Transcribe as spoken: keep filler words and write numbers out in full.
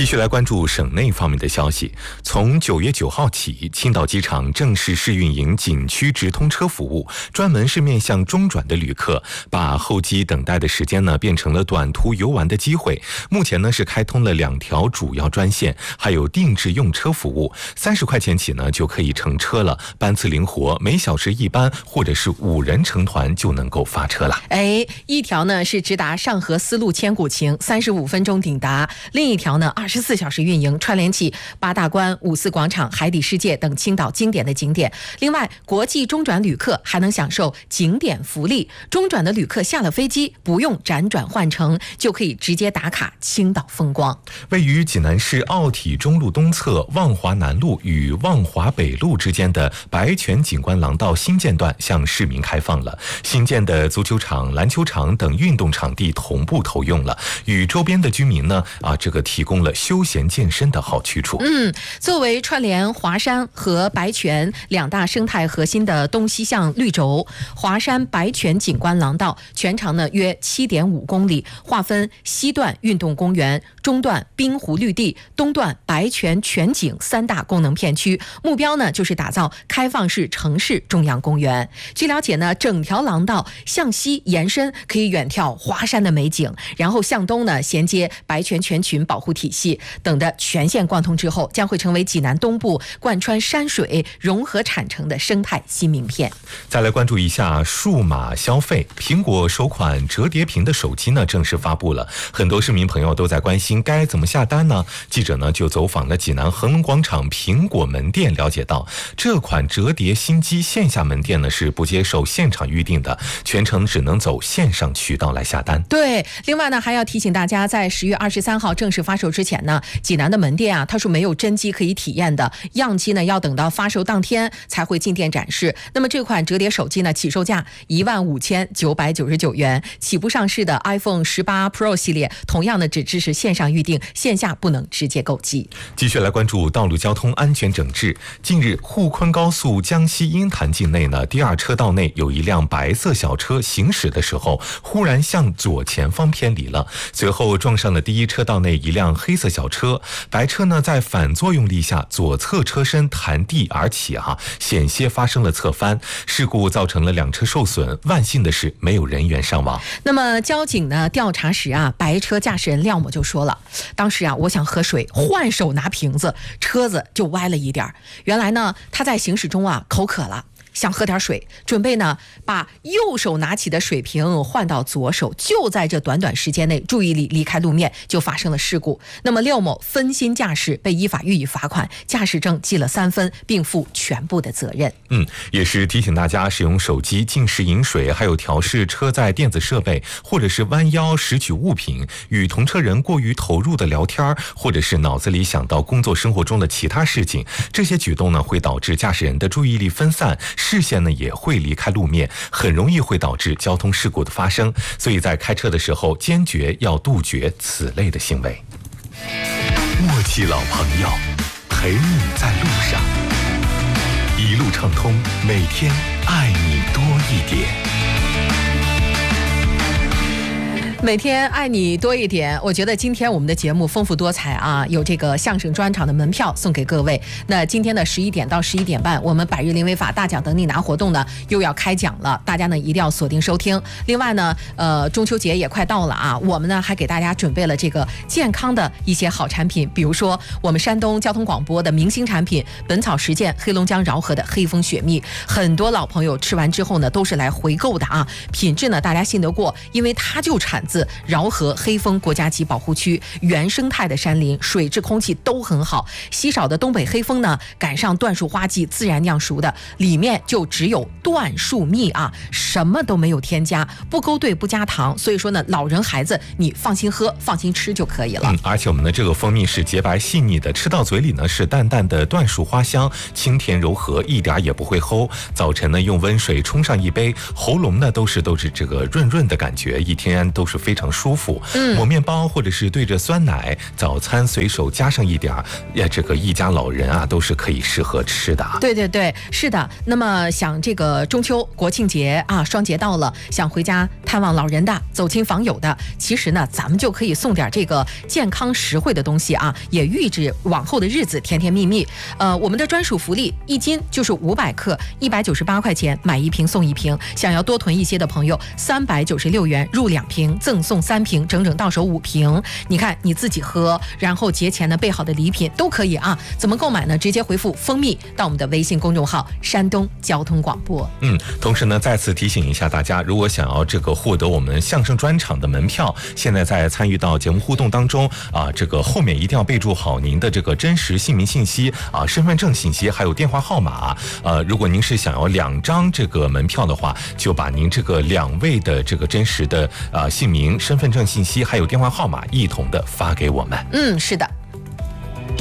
继续来关注省内方面的消息。从九月九号起，青岛机场正式试运营景区直通车服务，专门是面向中转的旅客，把候机等待的时间呢变成了短途游玩的机会。目前呢是开通了两条主要专线，还有定制用车服务，三十块钱起呢就可以乘车了，班次灵活，每小时一班或者是五人成团就能够发车了。 哎，一条呢是直达上河丝路千古情，三十五分钟抵达；另一条呢二十四小时运营，串联起八大关、五四广场、海底世界等青岛经典的景点。另外，国际中转旅客还能享受景点福利，中转的旅客下了飞机不用辗转换乘，就可以直接打卡青岛风光。 位于济南市奥体中路东侧望华南路与望华北路之间的白泉景观廊道新建段向市民开放了，新建的足球场、篮球场等运动场地同步投用了，与周边的居民呢啊这个提供了休闲健身的好去处。 嗯，作为串联华山和白泉两大生态核心的东西向绿轴，华山白泉景观廊道全长呢约 七点五公里，划分西段运动公园、中段滨湖绿地、东段白泉全景三大功能片区，目标呢就是打造开放式城市中央公园。据了解呢，整条廊道向西延伸，可以远眺华山的美景，然后向东呢衔接白泉全群保护体系等的全线贯通之后，将会成为济南东部贯穿山水、融合产城的生态新名片。 再来关注一下数码消费，苹果首款折叠屏的手机呢正式发布了，很多市民朋友都在关心该怎么下单呢？记者呢就走访了济南恒隆广场苹果门店，了解到这款折叠新机线下门店呢是不接受现场预定的，全程只能走线上渠道来下单。 对，另外呢还要提醒大家，在十月二十三号正式发售之前呢，济南的门店啊它是没有真机可以体验的，样机呢要等到发售当天才会进店展示。那么这款折叠手机呢起售价一万五千九百九十九元，起步上市的 iPhone 十八 Pro 系列同样呢只支持线上预定，线下不能直接购机。 继续来关注道路交通安全整治。近日，沪昆高速江西鹰潭境内呢，第二车道内有一辆白色小车行驶的时候，忽然向左前方偏离了，随后撞上了第一车道内一辆黑色小车。白车呢在反作用力下，左侧车身弹地而起哈、啊，险些发生了侧翻，事故造成了两车受损，万幸的是没有人员伤亡。 那么交警呢调查时啊，白车驾驶人廖某就说了，当时啊我想喝水，换手拿瓶子，车子就歪了一点。原来呢他在行驶中啊口渴了，想喝点水，准备呢把右手拿起的水瓶换到左手，就在这短短时间内注意力离开路面，就发生了事故。那么廖某分心驾驶，被依法予以罚款，驾驶证记了三分，并负全部的责任。 嗯，也是提醒大家，使用手机进食饮水，还有调试车载电子设备，或者是弯腰拾取物品，与同车人过于投入的聊天，或者是脑子里想到工作生活中的其他事情，这些举动呢会导致驾驶人的注意力分散，视线呢也会离开路面，很容易会导致交通事故的发生。所以在开车的时候，坚决要杜绝此类的行为。默契老朋友，陪你在路上，一路畅通，每天爱你多一点。 每天爱你多一点，我觉得今天我们的节目丰富多彩啊，有这个相声专场的门票送给各位。那今天的十一点到十一点半，我们百日零违法大奖等你拿活动呢又要开奖了，大家呢一定要锁定收听。另外呢，呃，中秋节也快到了啊，我们呢还给大家准备了这个健康的一些好产品，比如说我们山东交通广播的明星产品本草实践黑龙江饶河的黑蜂雪蜜，很多老朋友吃完之后呢都是来回购的啊，品质呢大家信得过，因为它就产自饶河黑蜂国家级保护区，原生态的山林，水质空气都很好。稀少的东北黑蜂呢，赶上椴树花季自然酿熟的，里面就只有椴树蜜啊，什么都没有添加，不勾兑不加糖，所以说呢，老人孩子你放心喝放心吃就可以了。 嗯，而且我们的这个蜂蜜是洁白细腻的，吃到嘴里呢是淡淡的椴树花香，清甜柔和，一点也不会齁。早晨呢用温水冲上一杯，喉咙呢都是都是这个润润的感觉，一天都是非常舒服。 嗯， 抹面包或者是对着酸奶，早餐随手加上一点儿，呀，这个一家老人啊都是可以适合吃的。 对对对，是的。那么想这个中秋国庆节啊，双节到了，想回家探望老人的、走亲访友的，其实呢，咱们就可以送点这个健康实惠的东西啊，也预指往后的日子甜甜蜜蜜。呃，我们的专属福利，一斤就是五百克，一百九十八块钱，买一瓶送一瓶。想要多囤一些的朋友，三百九十六元入两瓶，赠送三瓶，整整到手五瓶。你看你自己喝，然后节前呢备好的礼品都可以啊。怎么购买呢？直接回复蜂蜜到我们的微信公众号山东交通广播。 嗯，同时呢，再次提醒一下大家，如果想要这个获得我们相声专场的门票，现在在参与到节目互动当中啊，这个后面一定要备注好您的这个真实姓名信息啊、身份证信息，还有电话号码。呃，如果您是想要两张这个门票的话，就把您这个两位的这个真实的啊、姓名、身份证信息还有电话号码一同的发给我们。 嗯，是的。